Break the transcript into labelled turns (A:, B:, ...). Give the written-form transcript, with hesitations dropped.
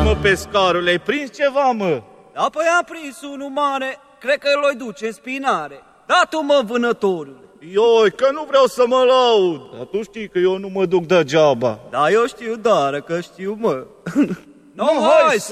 A: mă, pescarule, ai prins ceva, mă?
B: Da, păi am prins unul mare, cred că îl duce în spinare. Da, tu, mă, vânătorule.
A: Ioi, că nu vreau să mă laud. Dar tu știi că eu nu mă duc degeaba.
B: Da, eu știu, dar că știu, mă.
A: No, hai